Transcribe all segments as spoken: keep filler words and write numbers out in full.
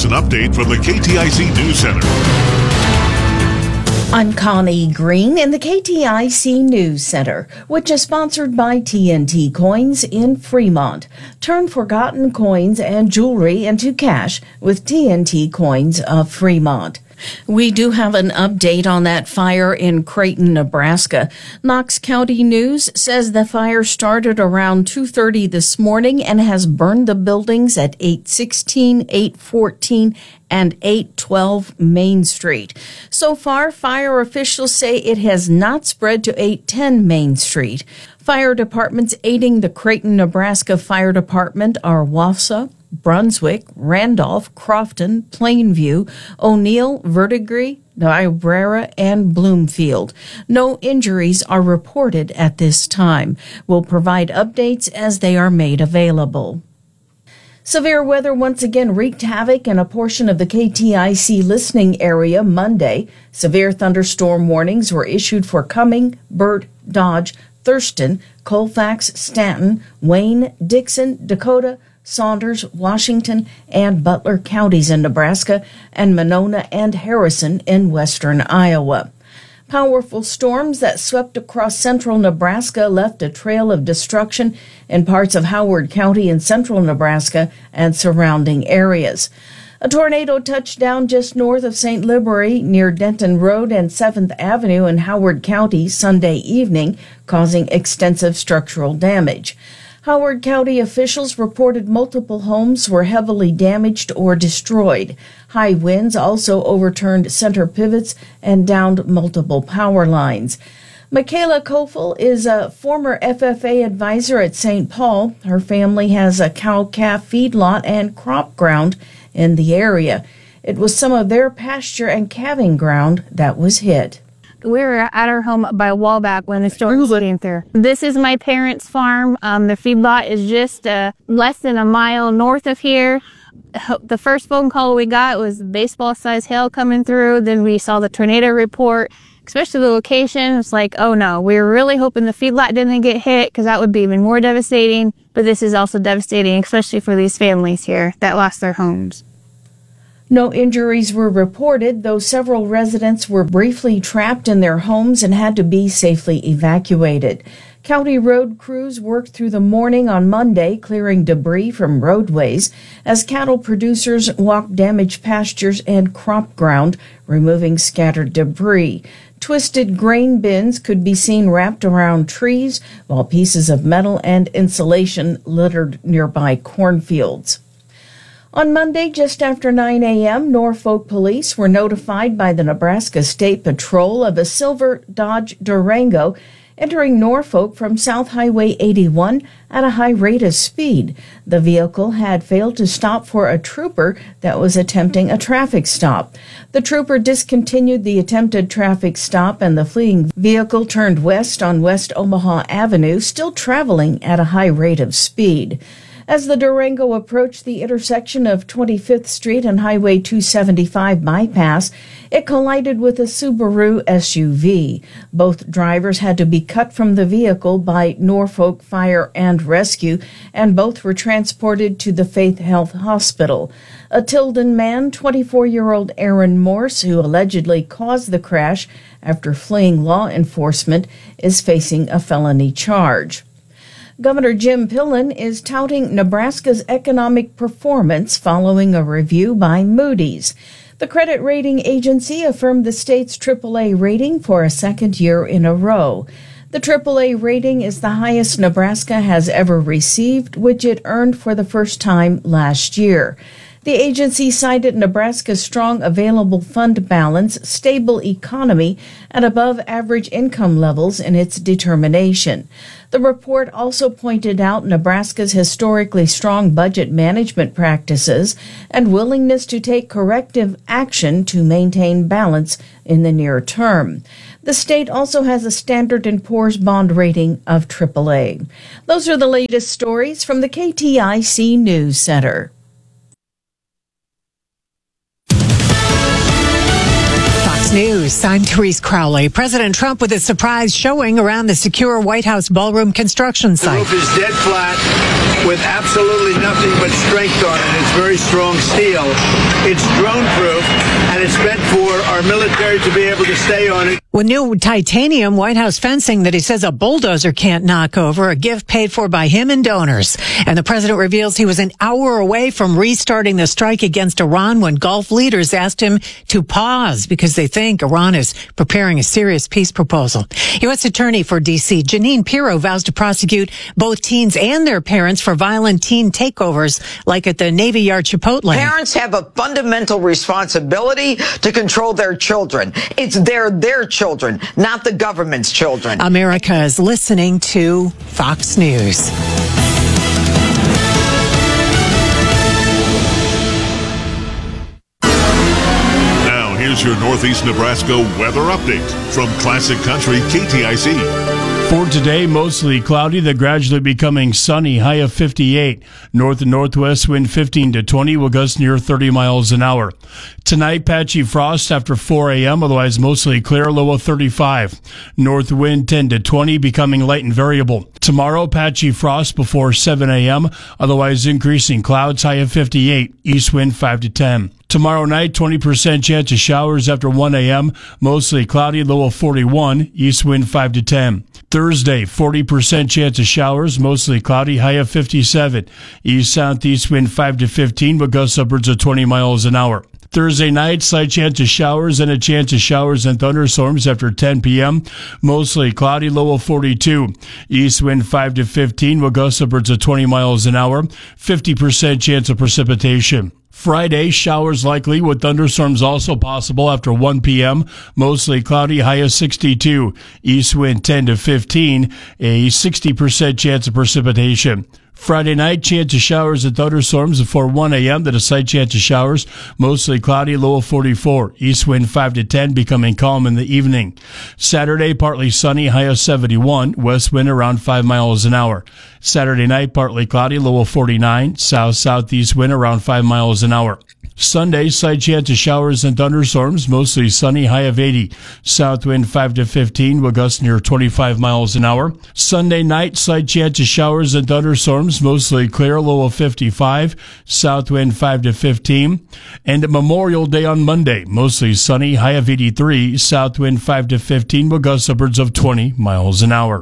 an update from the K T I C News Center. I'm Connie Green in the K T I C News Center, which is sponsored by T N T Coins in Fremont. Turn forgotten coins and jewelry into cash with T N T Coins of Fremont. We do have an update on that fire in Creighton, Nebraska. Knox County News says the fire started around two thirty this morning and has burned the buildings at eight sixteen, eight fourteen, and eight twelve Main Street. So far, fire officials say it has not spread to eight ten Main Street. Fire departments aiding the Creighton, Nebraska Fire Department are Wausau, Brunswick, Randolph, Crofton, Plainview, O'Neill, Verdigris, Niobrara, and Bloomfield. No injuries are reported at this time. We'll provide updates as they are made available. Severe weather once again wreaked havoc in a portion of the K T I C listening area Monday. Severe thunderstorm warnings were issued for Cumming, Burt, Dodge, Thurston, Colfax, Stanton, Wayne, Dixon, Dakota, Saunders, Washington, and Butler counties in Nebraska, and Monona and Harrison in western Iowa. Powerful storms that swept across central Nebraska left a trail of destruction in parts of Howard County in central Nebraska and surrounding areas. A tornado touched down just north of Saint Libory near Denton Road and seventh Avenue in Howard County Sunday evening, causing extensive structural damage. Howard County officials reported multiple homes were heavily damaged or destroyed. High winds also overturned center pivots and downed multiple power lines. Michaela Kofel is a former F F A advisor at Saint Paul. Her family has a cow-calf feedlot and crop ground in the area. It was some of their pasture and calving ground that was hit. We were at our home by a wall back when the storm came through. This is my parents' farm. Um, the feedlot is just uh, less than a mile north of here. The first phone call we got was baseball-sized hail coming through. Then we saw the tornado report, especially the location. It's like, oh no, we were really hoping the feedlot didn't get hit because that would be even more devastating. But this is also devastating, especially for these families here that lost their homes. No injuries were reported, though several residents were briefly trapped in their homes and had to be safely evacuated. County road crews worked through the morning on Monday, clearing debris from roadways as cattle producers walked damaged pastures and crop ground, removing scattered debris. Twisted grain bins could be seen wrapped around trees, while pieces of metal and insulation littered nearby cornfields. On Monday, just after nine a.m., Norfolk police were notified by the Nebraska State Patrol of a silver Dodge Durango entering Norfolk from South Highway eighty-one at a high rate of speed. The vehicle had failed to stop for a trooper that was attempting a traffic stop. The trooper discontinued the attempted traffic stop, and the fleeing vehicle turned west on West Omaha Avenue, still traveling at a high rate of speed. As the Durango approached the intersection of twenty-fifth Street and Highway two seventy-five bypass, it collided with a Subaru S U V. Both drivers had to be cut from the vehicle by Norfolk Fire and Rescue, and both were transported to the Faith Health Hospital. A Tilden man, twenty-four-year-old Aaron Morse, who allegedly caused the crash after fleeing law enforcement, is facing a felony charge. Governor Jim Pillen is touting Nebraska's economic performance following a review by Moody's. The credit rating agency affirmed the state's triple A rating for a second year in a row. The triple A rating is the highest Nebraska has ever received, which it earned for the first time last year. The agency cited Nebraska's strong available fund balance, stable economy, and above-average income levels in its determination. The report also pointed out Nebraska's historically strong budget management practices and willingness to take corrective action to maintain balance in the near term. The state also has a Standard and Poor's bond rating of triple A. Those are the latest stories from the K T I C News Center. Fox News, I'm Therese Crowley. President Trump with a surprise showing around the secure White House ballroom construction site. The roof is dead flat with absolutely nothing but strength on it. It's very strong steel. It's drone-proof, and it's meant for our military to be able to stay on it. With new titanium White House fencing that he says a bulldozer can't knock over, a gift paid for by him and donors. And the president reveals he was an hour away from restarting the strike against Iran when Gulf leaders asked him to pause because they think Iran is preparing a serious peace proposal. U S Attorney for D C Janine Pirro vows to prosecute both teens and their parents for violent teen takeovers like at the Navy Yard Chipotle. Parents have a fundamental responsibility to control their children. It's their, their children, not the government's children. America is listening to Fox News. Now, here's your Northeast Nebraska weather update from Classic Country K T I C. For today, mostly cloudy, then gradually becoming sunny, high of fifty-eight. North and northwest wind fifteen to twenty will gust near thirty miles an hour. Tonight, patchy frost after four a.m., otherwise mostly clear, low of thirty-five. North wind ten to twenty, becoming light and variable. Tomorrow, patchy frost before seven a.m., otherwise increasing clouds, high of fifty-eight. East wind five to ten. Tomorrow night, twenty percent chance of showers after one a.m., mostly cloudy, low of forty-one. East wind five to ten. Thursday, forty percent chance of showers, mostly cloudy, high of fifty-seven. East-southeast wind five to fifteen, with gusts upwards of twenty miles an hour. Thursday night, slight chance of showers and a chance of showers and thunderstorms after ten p.m. Mostly cloudy, low of forty-two. East wind five to fifteen, with gusts upwards of twenty miles an hour. fifty percent chance of precipitation. Friday, showers likely with thunderstorms also possible after one p.m. Mostly cloudy, high of sixty-two. East wind ten to fifteen, a sixty percent chance of precipitation. Friday night, chance of showers and thunderstorms before one a.m. Then a slight chance of showers, mostly cloudy, low of forty-four. East wind five to ten, becoming calm in the evening. Saturday, partly sunny, high of seventy-one. West wind around five miles an hour. Saturday night, partly cloudy, low of forty-nine. South-southeast wind around five miles an hour. Sunday, slight chance of showers and thunderstorms, mostly sunny, high of eighty. South wind five to fifteen, with gusts near twenty-five miles an hour. Sunday night, slight chance of showers and thunderstorms, mostly clear, low of fifty-five. South wind five to fifteen. And Memorial Day on Monday, mostly sunny, high of eighty-three. South wind five to fifteen, with gusts upwards of twenty miles an hour.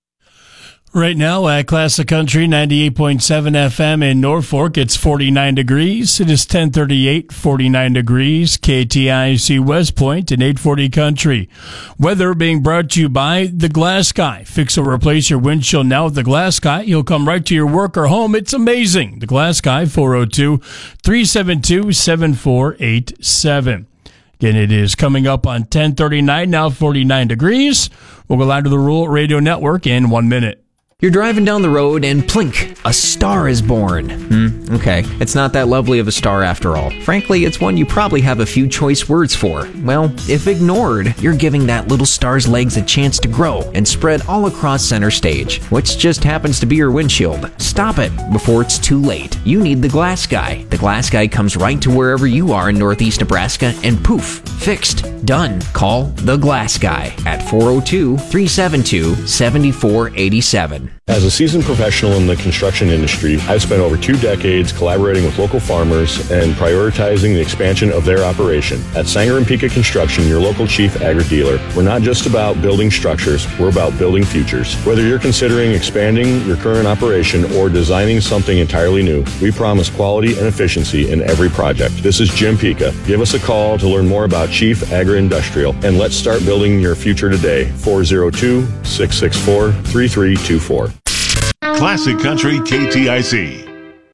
Right now at Classic Country ninety-eight point seven F M in Norfolk, it's forty-nine degrees. It is ten thirty-eight, forty-nine degrees. K T I C West Point and eight forty Country. Weather being brought to you by The Glass Guy. Fix or replace your windshield now with The Glass Guy. He'll come right to your work or home. It's amazing. The Glass Guy, four oh two, three seven two, seven four eight seven. Again, it is coming up on ten thirty-nine, now forty-nine degrees. We'll go live to the Rural Radio Network in one minute. You're driving down the road and plink, a star is born. Hmm, okay, it's not that lovely of a star after all. Frankly, it's one you probably have a few choice words for. Well, if ignored, you're giving that little star's legs a chance to grow and spread all across center stage, which just happens to be your windshield. Stop it before it's too late. You need The Glass Guy. The Glass Guy comes right to wherever you are in Northeast Nebraska and poof, fixed, done. Call The Glass Guy at four oh two, three seven two, seven four eight seven. As a seasoned professional in the construction industry, I've spent over two decades collaborating with local farmers and prioritizing the expansion of their operation. At Sanger and Pika Construction, your local chief agri-dealer, we're not just about building structures, we're about building futures. Whether you're considering expanding your current operation or designing something entirely new, we promise quality and efficiency in every project. This is Jim Pika. Give us a call to learn more about Chief Agri-Industrial, and let's start building your future today. four oh two, six six four, three three two four. Classic Country K T I C.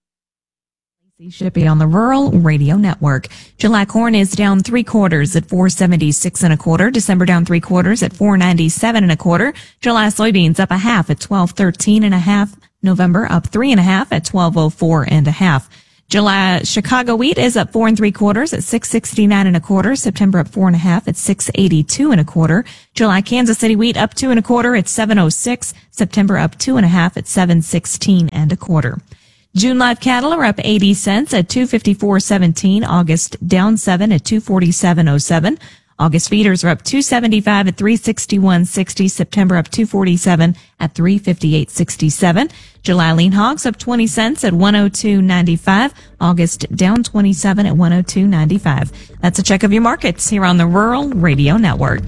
Shippy on the Rural Radio Network. July corn is down three quarters at four seventy-six and a quarter. December down three quarters at four ninety-seven and a quarter. July soybeans up a half at twelve thirteen and a half. November up three and a half at twelve oh four and a half. July Chicago wheat is up four and three quarters at six sixty-nine and a quarter. September up four and a half at six eighty-two and a quarter. July Kansas City wheat up two and a quarter at seven oh six. September up two and a half at seven sixteen and a quarter. June live cattle are up eighty cents at two fifty-four seventeen. August down seven at two forty-seven oh seven. August feeders are up two seventy-five at three sixty-one sixty. September up two forty-seven at three fifty-eight sixty-seven. July lean hogs up twenty cents at one oh two ninety-five. August down twenty-seven at one oh two ninety-five. That's a check of your markets here on the Rural Radio Network.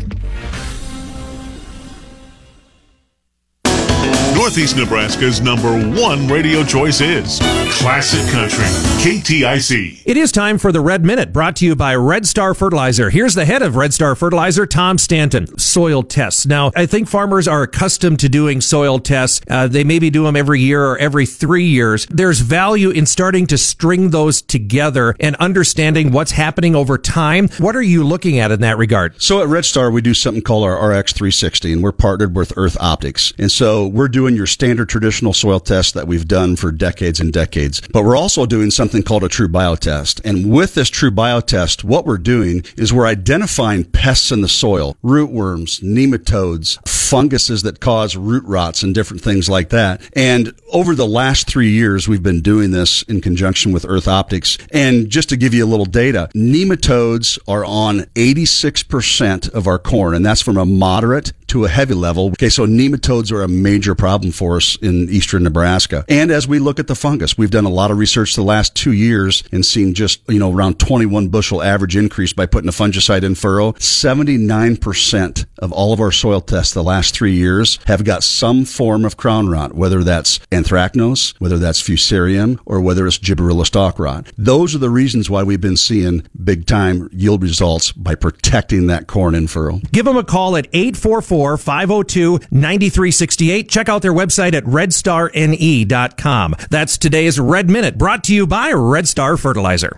Northeast Nebraska's number one radio choice is Classic Country, K T I C. It is time for the Red Minute, brought to you by Red Star Fertilizer. Here's the head of Red Star Fertilizer, Tom Stanton. Soil tests. Now, I think farmers are accustomed to doing soil tests. Uh, they maybe do them every year or every three years. There's value in starting to string those together and understanding what's happening over time. What are you looking at in that regard? So at Red Star, we do something called our R X three sixty, and we're partnered with Earth Optics. And so we're doing your standard traditional soil test that we've done for decades and decades. But we're also doing something called a true biotest. And with this true biotest, what we're doing is we're identifying pests in the soil, rootworms, nematodes, funguses that cause root rots and different things like that. And over the last three years, we've been doing this in conjunction with Earth Optics. And just to give you a little data, nematodes are on eighty-six percent of our corn, and that's from a moderate to a heavy level. Okay, so nematodes are a major problem for us in eastern Nebraska. And as we look at the fungus, we've done a lot of research the last two years and seen just, you know, around twenty-one bushel average increase by putting a fungicide in furrow. seventy-nine percent of all of our soil tests the last three years have got some form of crown rot, whether that's anthracnose, whether that's fusarium, or whether it's gibberella stalk rot. Those are the reasons why we've been seeing big time yield results by protecting that corn in furrow. Give them a call at eight four four, five oh two, nine three six eight. Check out their website at red star n e dot com. That's today's Red Minute, brought to you by Red Star Fertilizer.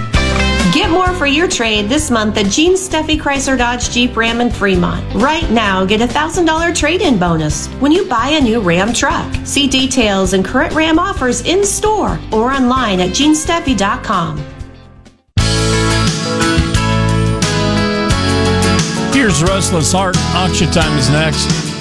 Get more for your trade this month at Gene Steffi Chrysler Dodge Jeep Ram in Fremont. Right now, get a one thousand dollars trade-in bonus when you buy a new Ram truck. See details and current Ram offers in store or online at gene steffi dot com. Here's Restless Heart. Auction time is next.